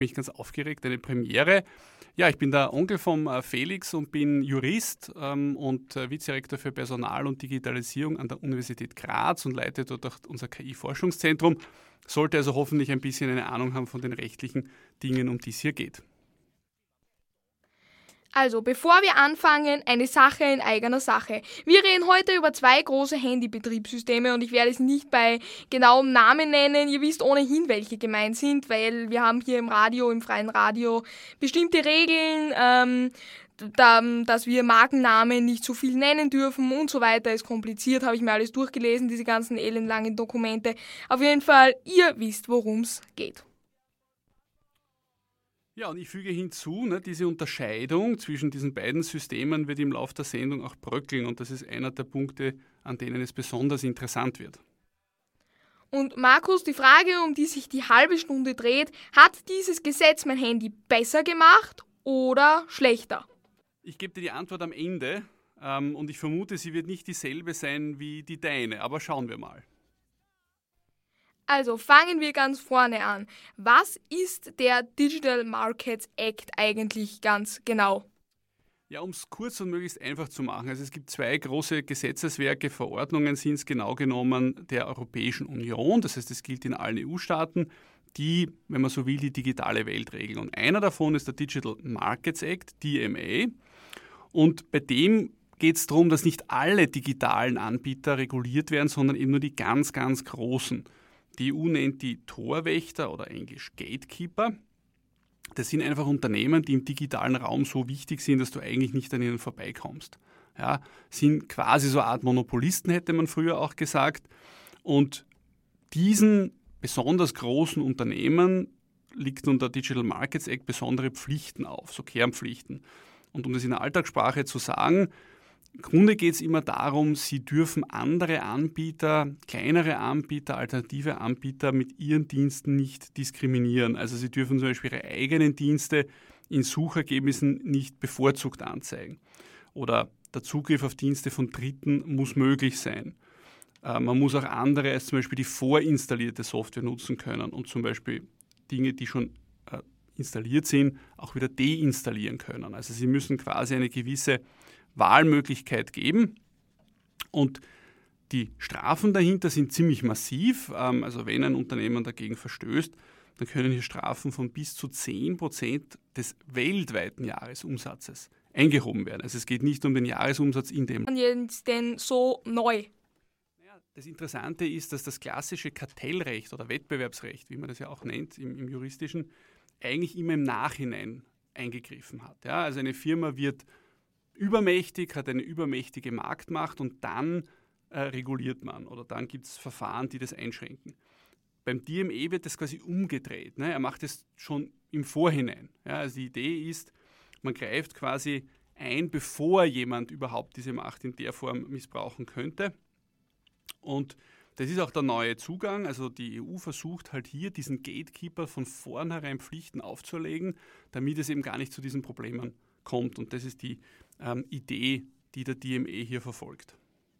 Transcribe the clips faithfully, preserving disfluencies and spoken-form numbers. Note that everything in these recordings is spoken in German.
Bin ich ganz aufgeregt, eine Premiere. Ja, ich bin der Onkel vom äh, Felix und bin Jurist ähm, und äh, Vizedirektor für Personal und Digitalisierung an der Universität Graz und leite dort auch unser K I-Forschungszentrum. Sollte also hoffentlich ein bisschen eine Ahnung haben von den rechtlichen Dingen, um die es hier geht. Also, bevor wir anfangen, eine Sache in eigener Sache. Wir reden heute über zwei große Handybetriebssysteme und ich werde es nicht bei genauem Namen nennen. Ihr wisst ohnehin, welche gemeint sind, weil wir haben hier im Radio, im freien Radio, bestimmte Regeln, ähm, da, dass wir Markennamen nicht so viel nennen dürfen und so weiter. Ist kompliziert, habe ich mir alles durchgelesen, diese ganzen elendlangen Dokumente. Auf jeden Fall, ihr wisst, worum es geht. Ja, und ich füge hinzu, ne, diese Unterscheidung zwischen diesen beiden Systemen wird im Laufe der Sendung auch bröckeln und das ist einer der Punkte, an denen es besonders interessant wird. Und Markus, die Frage, um die sich die halbe Stunde dreht, hat dieses Gesetz mein Handy besser gemacht oder schlechter? Ich gebe dir die Antwort am Ende ähm, und ich vermute, sie wird nicht dieselbe sein wie die deine, aber schauen wir mal. Also fangen wir ganz vorne an. Was ist der Digital Markets Act eigentlich ganz genau? Ja, um es kurz und möglichst einfach zu machen. Also es gibt zwei große Gesetzeswerke, Verordnungen sind es genau genommen der Europäischen Union. Das heißt, es gilt in allen E U-Staaten, die, wenn man so will, die digitale Welt regeln. Und einer davon ist der Digital Markets Act, D M A. Und bei dem geht es darum, dass nicht alle digitalen Anbieter reguliert werden, sondern eben nur die ganz, ganz großen. Die E U nennt die Torwächter oder englisch Gatekeeper. Das sind einfach Unternehmen, die im digitalen Raum so wichtig sind, dass du eigentlich nicht an ihnen vorbeikommst. Ja, sind quasi so eine Art Monopolisten, hätte man früher auch gesagt. Und diesen besonders großen Unternehmen liegt unter Digital Markets Act besondere Pflichten auf, so Kernpflichten. Und um das in der Alltagssprache zu sagen, im Grunde geht es immer darum, sie dürfen andere Anbieter, kleinere Anbieter, alternative Anbieter mit ihren Diensten nicht diskriminieren. Also sie dürfen zum Beispiel ihre eigenen Dienste in Suchergebnissen nicht bevorzugt anzeigen. Oder der Zugriff auf Dienste von Dritten muss möglich sein. Äh, man muss auch andere als zum Beispiel die vorinstallierte Software nutzen können und zum Beispiel Dinge, die schon äh, installiert sind, auch wieder deinstallieren können. Also sie müssen quasi eine gewisse Wahlmöglichkeit geben und die Strafen dahinter sind ziemlich massiv. Also wenn ein Unternehmen dagegen verstößt, dann können hier Strafen von bis zu zehn Prozent des weltweiten Jahresumsatzes eingehoben werden. Also es geht nicht um den Jahresumsatz in dem. Und jetzt denn so neu? Das Interessante ist, dass das klassische Kartellrecht oder Wettbewerbsrecht, wie man das ja auch nennt im, im Juristischen, eigentlich immer im Nachhinein eingegriffen hat. Ja, also eine Firma wird übermächtig, hat eine übermächtige Marktmacht und dann äh, reguliert man oder dann gibt es Verfahren, die das einschränken. Beim D M A wird das quasi umgedreht. Ne? Er macht es schon im Vorhinein. Ja? Also die Idee ist, man greift quasi ein, bevor jemand überhaupt diese Macht in der Form missbrauchen könnte. Und das ist auch der neue Zugang. Also die E U versucht halt hier diesen Gatekeeper von vornherein Pflichten aufzuerlegen, damit es eben gar nicht zu diesen Problemen kommt. Und das ist die ähm, Idee, die der D M A hier verfolgt.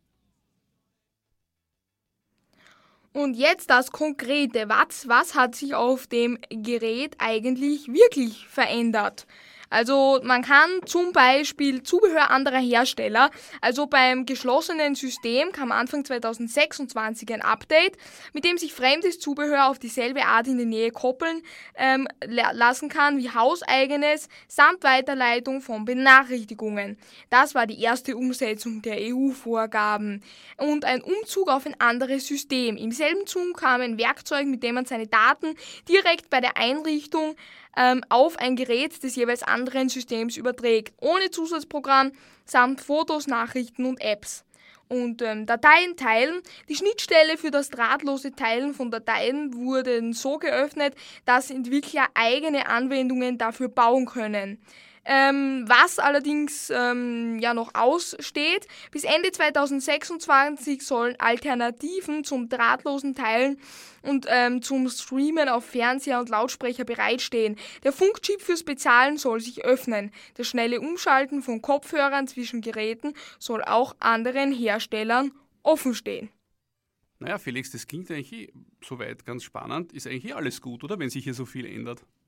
Und jetzt das Konkrete. Was, was hat sich auf dem Gerät eigentlich wirklich verändert? Also man kann zum Beispiel Zubehör anderer Hersteller, also beim geschlossenen System kam Anfang zweitausendsechsundzwanzig ein Update, mit dem sich fremdes Zubehör auf dieselbe Art in die Nähe koppeln ähm, lassen kann wie hauseigenes, samt Weiterleitung von Benachrichtigungen. Das war die erste Umsetzung der E U-Vorgaben. Und ein Umzug auf ein anderes System. Im selben Zug kam ein Werkzeug, mit dem man seine Daten direkt bei der Einrichtung ähm, auf ein Gerät des jeweils anderen Systems überträgt, ohne Zusatzprogramm, samt Fotos, Nachrichten und Apps. Und ähm, Dateien teilen. Die Schnittstelle für das drahtlose Teilen von Dateien wurde so geöffnet, dass Entwickler eigene Anwendungen dafür bauen können. Ähm, was allerdings ähm, ja noch aussteht, bis Ende zweitausendsechsundzwanzig sollen Alternativen zum drahtlosen Teilen und ähm, zum Streamen auf Fernseher und Lautsprecher bereitstehen. Der Funkchip fürs Bezahlen soll sich öffnen. Das schnelle Umschalten von Kopfhörern zwischen Geräten soll auch anderen Herstellern offenstehen. Naja, Felix, das klingt eigentlich eh soweit ganz spannend. Ist eigentlich eh alles gut, oder? Wenn sich hier so viel ändert.